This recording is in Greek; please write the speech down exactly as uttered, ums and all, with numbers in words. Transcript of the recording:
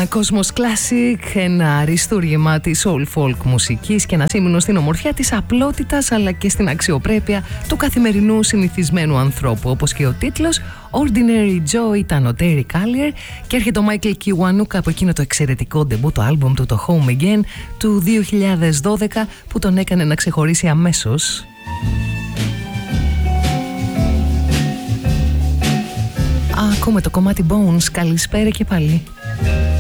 Cosmos Classic, ένα αριστούργημα της soul folk μουσικής και ένα σήμαινο στην ομορφιά της απλότητας αλλά και στην αξιοπρέπεια του καθημερινού συνηθισμένου ανθρώπου. Όπως και ο τίτλος, Ordinary Joe ήταν ο Terry Callier και έρχεται ο Michael Kiwanuka από εκείνο το εξαιρετικό ντεμπού, το άλμπουμ του, το Home Again του δύο χιλιάδες δώδεκα, που τον έκανε να ξεχωρίσει αμέσως. Ακούμε το κομμάτι Bones. Καλησπέρα και πάλι.